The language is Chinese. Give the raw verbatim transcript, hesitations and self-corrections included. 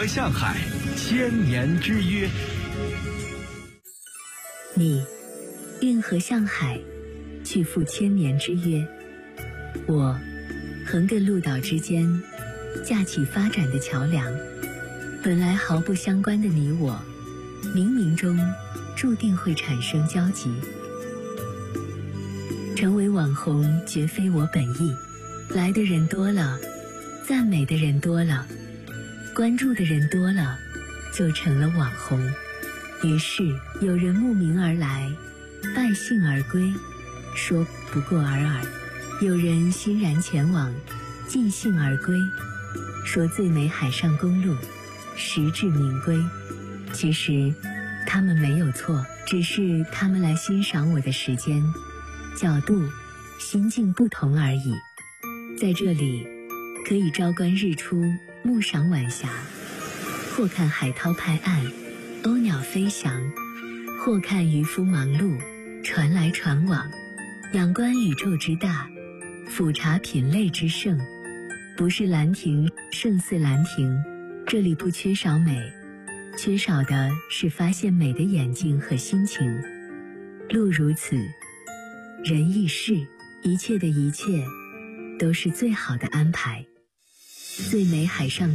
和向海千年之约。 你运河向海，去赴千年之约。我横亘陆岛之间，架起发展的桥梁。本来毫不相关的你我，冥冥中注定会产生交集。成为网红绝非我本意，来的人多了，赞美的人多了，关注的人多了，就成了网红。于是有人慕名而来，败兴而归，说不过尔尔；有人欣然前往，尽兴而归，说最美海上公路，实至名归。其实他们没有错，只是他们来欣赏我的时间、角度、心境不同而已。在这里，可以朝观日出，暮赏晚霞，或看海涛拍岸，鸥鸟飞翔，或看渔夫忙碌，船来船往，仰观宇宙之大，俯察品类之盛。不是兰亭胜似兰亭，这里不缺少美，缺少的是发现美的眼睛和心情。路如此，人亦是，一切的一切都是最好的安排。最美海上